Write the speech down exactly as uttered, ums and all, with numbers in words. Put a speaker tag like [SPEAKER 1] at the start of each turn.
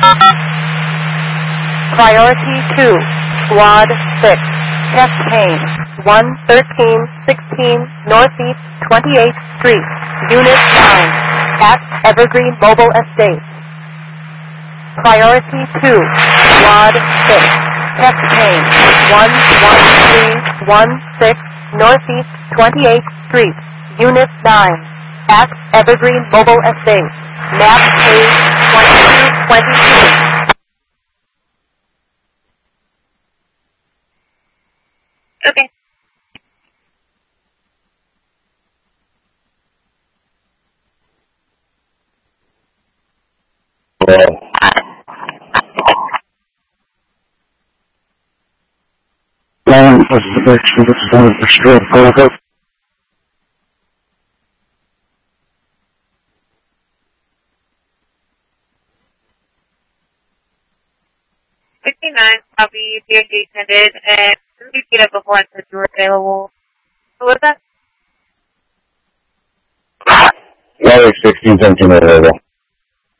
[SPEAKER 1] Priority two, Squad six, chest pain, one thirteen sixteen Northeast twenty-eighth Street, Unit nine, at Evergreen Mobile Estate. Priority two, Squad six, chest pain, one one three one six Northeast twenty-eighth Street, Unit nine, at Evergreen Mobile Estate, map page twenty-two twenty-two.
[SPEAKER 2] Okay.
[SPEAKER 3] Long was the best of the storm for sure. Go, go.
[SPEAKER 2] sixty-nine, copy, P H D attended, and repeat it before I said you were available. What was that?
[SPEAKER 3] Yeah, sixteen, seventeen, available.